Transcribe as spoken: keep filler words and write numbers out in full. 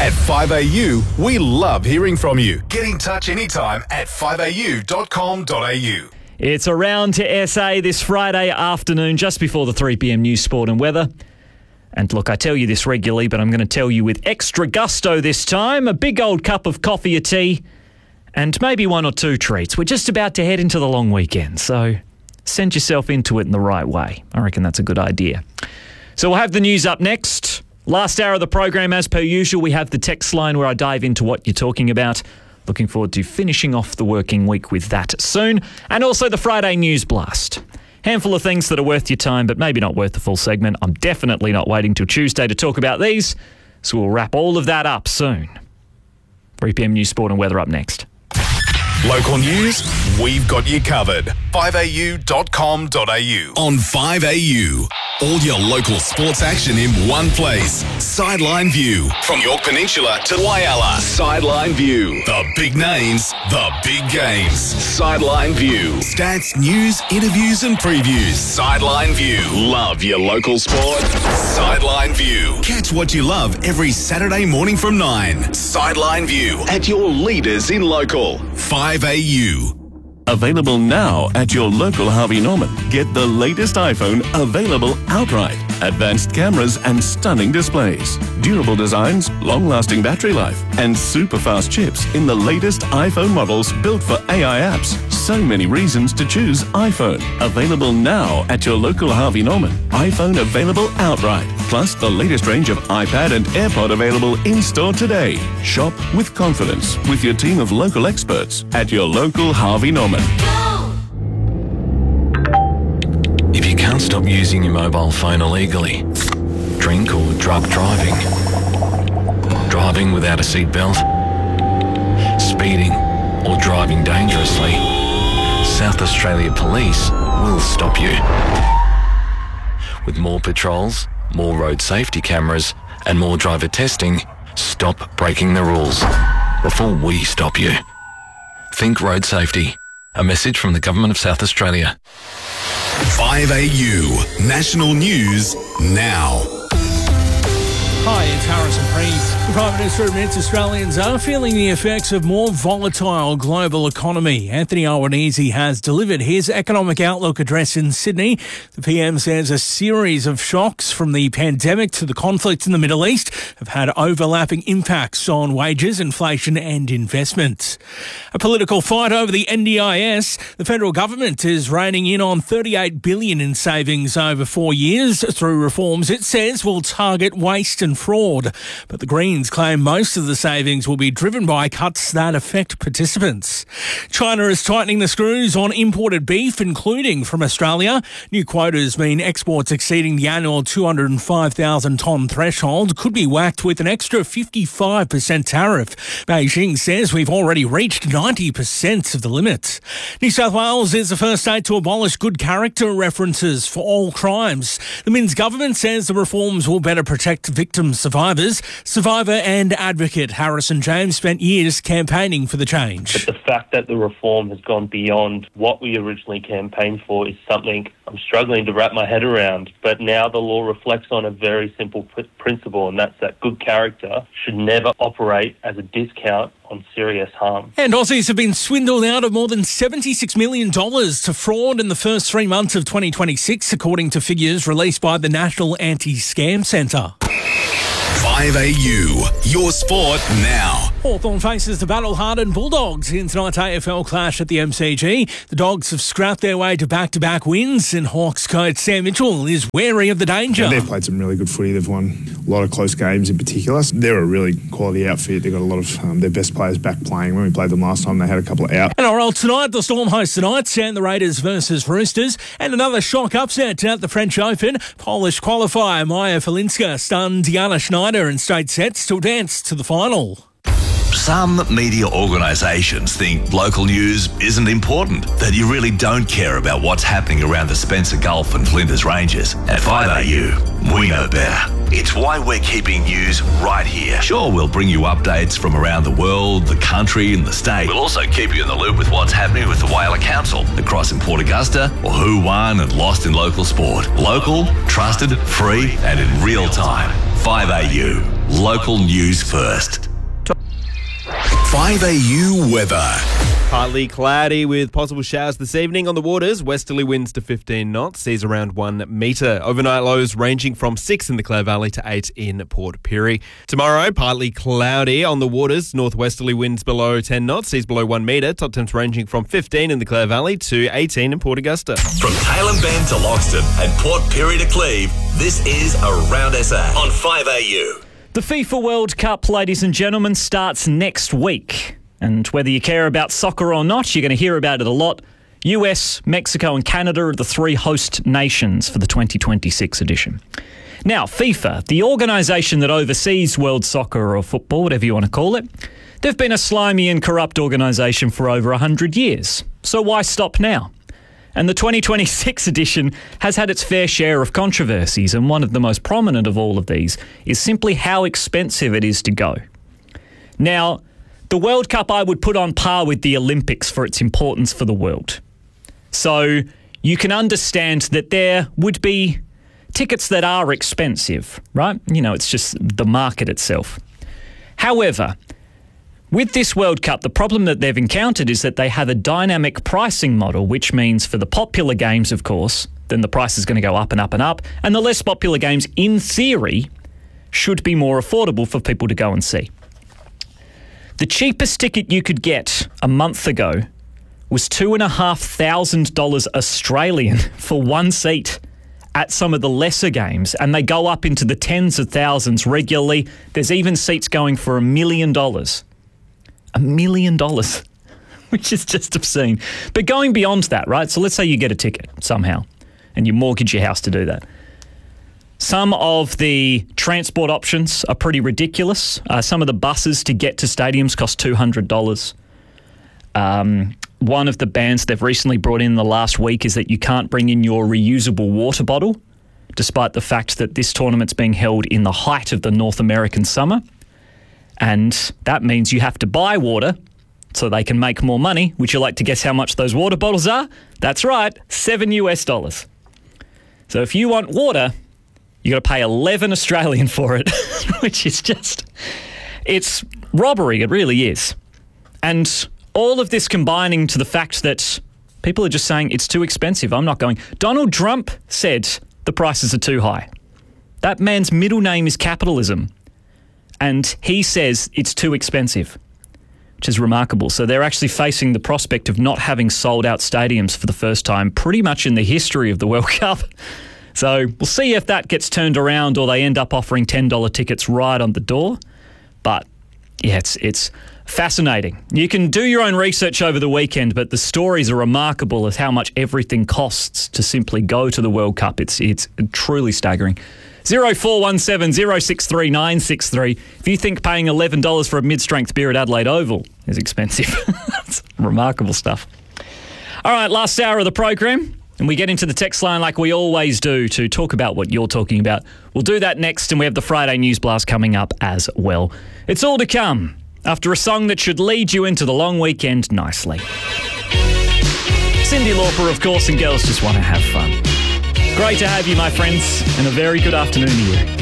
At five A U, we love hearing from you. Get in touch anytime at five a u dot com dot a u. It's around to S A this Friday afternoon, just before the three p m news, sport and weather. And look, I tell you this regularly, but I'm going to tell you with extra gusto this time. A big old cup of coffee or tea and maybe one or two treats. We're just about to head into the long weekend, so send yourself into it in the right way. I reckon that's a good idea. So we'll have the news up next. Last hour of the program, as per usual, we have the text line where I dive into what you're talking about. Looking forward to finishing off the working week with that soon. And also the Friday News Blast. Handful of things that are worth your time, but maybe not worth the full segment. I'm definitely not waiting till Tuesday to talk about these, so we'll wrap all of that up soon. three p m news, sport and weather up next. Local news, we've got you covered. five a u dot com dot a u. On five A U, all your local sports action in one place. Sideline View. From York Peninsula to Whyalla. Sideline View. The big names, the big games. Sideline View. Stats, news, interviews and previews. Sideline View. Love your local sport? Sideline View. Catch what you love every Saturday morning from nine. Sideline View. At your leaders in local. five A U. Available now at your local Harvey Norman. Get the latest iPhone available outright. Advanced cameras and stunning displays. Durable designs, long-lasting battery life, and super-fast chips in the latest iPhone models built for A I apps. So many reasons to choose iPhone. Available now at your local Harvey Norman. iPhone available outright. Plus the latest range of iPad and AirPod available in-store today. Shop with confidence with your team of local experts at your local Harvey Norman. If you can't stop using your mobile phone illegally, drink or drug driving, driving without a seatbelt, speeding or driving dangerously, South Australia Police will stop you. With more patrols, more road safety cameras and more driver testing, stop breaking the rules before we stop you. Think road safety. A message from the Government of South Australia. five A U. National News now. Hi, it's Harrison Priest. The Prime Minister admits Australians are feeling the effects of more volatile global economy. Anthony Albanese has delivered his economic outlook address in Sydney. The P M says a series of shocks from the pandemic to the conflict in the Middle East have had overlapping impacts on wages, inflation and investment. A political fight over the N D I S. The federal government is reining in on thirty-eight billion dollars in savings over four years through reforms it says will target waste and fraud. But the Greens claim most of the savings will be driven by cuts that affect participants. China is tightening the screws on imported beef, including from Australia. New quotas mean exports exceeding the annual two hundred five thousand tonne threshold could be whacked with an extra fifty-five percent tariff. Beijing says we've already reached ninety percent of the limit. New South Wales is the first state to abolish good character references for all crimes. The Minns government says the reforms will better protect victims survivors. Survivor and advocate Harrison James spent years campaigning for the change. But the fact that the reform has gone beyond what we originally campaigned for is something I'm struggling to wrap my head around. But now the law reflects on a very simple p- principle, and that's that good character should never operate as a discount on serious harm. And Aussies have been swindled out of more than seventy-six million dollars to fraud in the first three months of twenty twenty-six, according to figures released by the National Anti-Scam Centre. five A U, your sport now. Hawthorn faces the battle-hardened Bulldogs in tonight's A F L clash at the M C G. The Dogs have scrapped their way to back-to-back wins, and Hawks coach Sam Mitchell is wary of the danger. Yeah, they've played some really good footy. They've won a lot of close games in particular. They're a really quality outfit. They've got a lot of um, their best players back playing. When we played them last time, they had a couple of out. N R L tonight, the Storm host tonight, and the Raiders versus Roosters. And another shock upset at the French Open. Polish qualifier Maya Falinska stunned Diana Schneider in straight sets to advance to the final. Some media organisations think local news isn't important, that you really don't care about what's happening around the Spencer Gulf and Flinders Ranges. At five A U, we know better. It's why we're keeping news right here. Sure, we'll bring you updates from around the world, the country and the state. We'll also keep you in the loop with what's happening with the Whyalla Council, across in Port Augusta, or who won and lost in local sport. Local, trusted, free and in real time. five A U. Local news first. five A U weather. Partly cloudy with possible showers this evening on the waters. Westerly winds to fifteen knots, seas around one metre. Overnight lows ranging from six in the Clare Valley to eight in Port Pirie. Tomorrow, partly cloudy on the waters. Northwesterly winds below ten knots, seas below one metre. Top temps ranging from fifteen in the Clare Valley to eighteen in Port Augusta. From Tailem Bend to Loxton and Port Pirie to Cleve, this is Around S A on five A U. The FIFA World Cup, ladies and gentlemen, starts next week. And whether you care about soccer or not, you're going to hear about it a lot. U S, Mexico and Canada are the three host nations for the twenty twenty-six edition. Now, FIFA, the organisation that oversees world soccer or football, whatever you want to call it, they've been a slimy and corrupt organisation for over one hundred years. So why stop now? And the twenty twenty-six edition has had its fair share of controversies, and one of the most prominent of all of these is simply how expensive it is to go. Now, the World Cup I would put on par with the Olympics for its importance for the world. So you can understand that there would be tickets that are expensive, right? You know, it's just the market itself. However, with this World Cup, the problem that they've encountered is that they have a dynamic pricing model, which means for the popular games, of course, then the price is going to go up and up and up. And the less popular games, in theory, should be more affordable for people to go and see. The cheapest ticket you could get a month ago was two and a half thousand dollars Australian for one seat at some of the lesser games, and they go up into the tens of thousands regularly. There's even seats going for a million dollars. A million dollars, which is just obscene. But going beyond that, right? So let's say you get a ticket somehow and you mortgage your house to do that. Some of the transport options are pretty ridiculous. Uh, some of the buses to get to stadiums cost two hundred dollars. Um, one of the bans they've recently brought in the last week is that you can't bring in your reusable water bottle, despite the fact that this tournament's being held in the height of the North American summer. And that means you have to buy water so they can make more money. Would you like to guess how much those water bottles are? That's right, seven US dollars. So if you want water, you got to pay eleven Australian for it, which is just, it's robbery. It really is. And all of this combining to the fact that people are just saying it's too expensive. I'm not going. Donald Trump said the prices are too high. That man's middle name is capitalism. And he says it's too expensive, which is remarkable. So they're actually facing the prospect of not having sold out stadiums for the first time pretty much in the history of the World Cup. So we'll see if that gets turned around or they end up offering ten dollars tickets right on the door. But yeah, it's it's fascinating. You can do your own research over the weekend, but the stories are remarkable as how much everything costs to simply go to the World Cup. It's it's truly staggering. zero four one seven zero six three nine six three. If you think paying eleven dollars for a mid-strength beer at Adelaide Oval is expensive, that's remarkable stuff. All right, last hour of the program. And we get into the text line like we always do to talk about what you're talking about. We'll do that next, and we have the Friday News Blast coming up as well. It's all to come after a song that should lead you into the long weekend nicely. Cyndi Lauper, of course, and Girls Just Want to Have Fun. Great to have you, my friends, and a very good afternoon to you.